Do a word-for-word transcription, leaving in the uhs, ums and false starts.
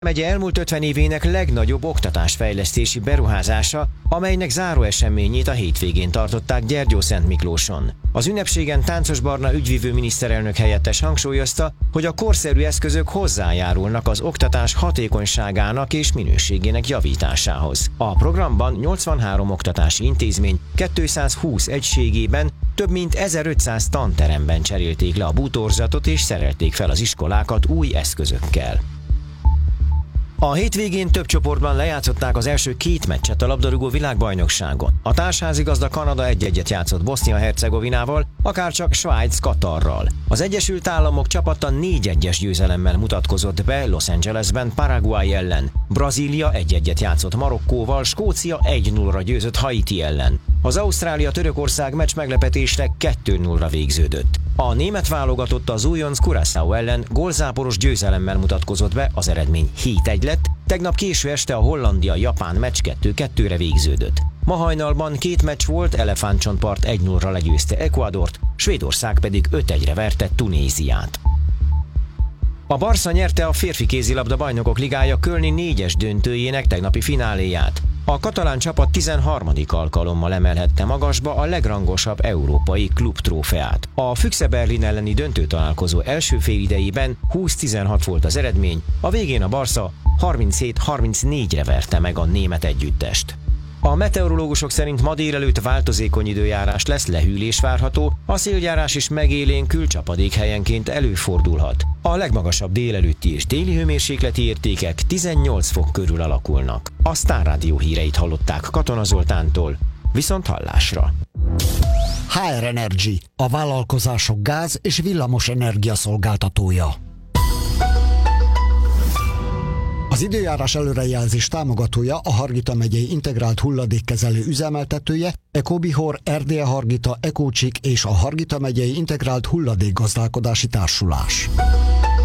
Megye elmúlt ötven évének legnagyobb oktatásfejlesztési beruházása, amelynek záróeseményét a hétvégén tartották Gyergyószentmiklóson. Az ünnepségen Táncos Barna ügyvívő miniszterelnök helyettes hangsúlyozta, hogy a korszerű eszközök hozzájárulnak az oktatás hatékonyságának és minőségének javításához. A programban nyolcvanhárom oktatási intézmény kétszázhúsz egységében több mint ezerötszáz tanteremben cserélték le a bútorzatot és szerelték fel az iskolákat új eszközökkel. A hétvégén több csoportban lejátszották az első két meccset a labdarúgó világbajnokságon. A társházigazda Kanada egy-egyet játszott Bosznia-Hercegovinával, akárcsak Svájc Katarral. Az Egyesült Államok csapata négy egyes győzelemmel mutatkozott be Los Angelesben Paraguay ellen. Brazília egy-egyet játszott Marokkóval, Skócia egy nullra győzött Haiti ellen. Az Ausztrália-Törökország meccs meglepetésre kettő nullra végződött. A német válogatott az újonc Curaçao ellen gólzáporos győzelemmel mutatkozott be, az eredmény hét egy lett, tegnap késő este a Hollandia-Japán meccs kettő kettőre végződött. Ma hajnalban két meccs volt, Elefántcsontpart egy nullra legyőzte Ecuadort, Svédország pedig öt egyre verte Tunéziát. A Barca nyerte a férfi kézilabda bajnokok ligája kölni négyes döntőjének tegnapi fináléját. A katalán csapat tizenharmadik alkalommal emelhette magasba a legrangosabb európai klubtrófeát. A Füchse Berlin elleni döntőtalálkozó első félidejében húsz tizenhat volt az eredmény, a végén a Barca harminchét harmincnégyre verte meg a német együttest. A meteorológusok szerint ma délelőtt változékony időjárás lesz, lehűlés várható, a széljárás is megélénkül, csapadék helyenként előfordulhat. A legmagasabb délelőtti és téli hőmérsékleti értékek tizennyolc fok körül alakulnak. A Sztár Rádió híreit hallották Katona Zoltántól, viszont hallásra. há er Energy, a vállalkozások gáz- és villamos energia szolgáltatója. Az időjárás előrejelzés támogatója a Hargita megyei integrált hulladékkezelő üzemeltetője, Ecobihor, Erdélye Hargita, Ecócsik és a Hargita megyei integrált hulladékgazdálkodási társulás.